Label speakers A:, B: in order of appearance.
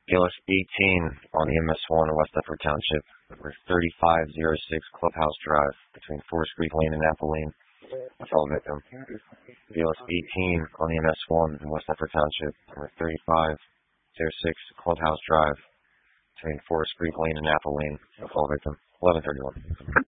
A: BLS 18 on the MS1 in West Deptford Township, number 3506 Clubhouse Drive, between Forest Creek Lane and Apple Lane. Assault victim. BLS 18 on the MS1 in West Deptford Township, number 3506 Clubhouse Drive, between Forest Creek Lane and Apple Lane. Assault victim. 1131.